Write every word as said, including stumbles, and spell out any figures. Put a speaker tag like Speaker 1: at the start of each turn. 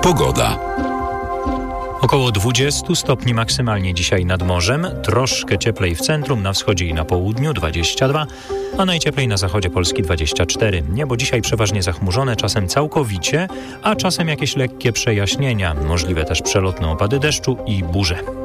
Speaker 1: Pogoda.
Speaker 2: Około dwadzieścia stopni maksymalnie dzisiaj nad morzem, troszkę cieplej w centrum, na wschodzie i na południu dwadzieścia dwa, a najcieplej na zachodzie Polski dwadzieścia cztery. Niebo dzisiaj przeważnie zachmurzone, czasem całkowicie, a czasem jakieś lekkie przejaśnienia, możliwe też przelotne opady deszczu i burze.